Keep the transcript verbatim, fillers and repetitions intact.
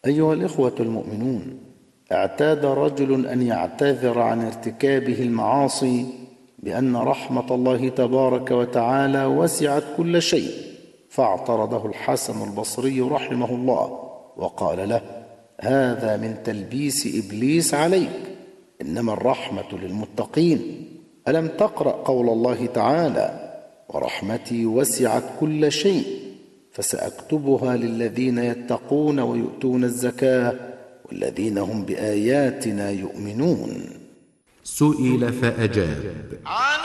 أيها الإخوة المؤمنون، اعتاد رجل أن يعتذر عن ارتكابه المعاصي بأن رحمة الله تبارك وتعالى وسعت كل شيء، فاعترضه الحسن البصري رحمه الله وقال له: هذا من تلبيس إبليس عليك، إنما الرحمة للمتقين. ألم تقرأ قول الله تعالى: ورحمتي وسعت كل شيء فسأكتبها للذين يتقون ويؤتون الزكاة والذين هم بآياتنا يؤمنون. سئل فأجاب: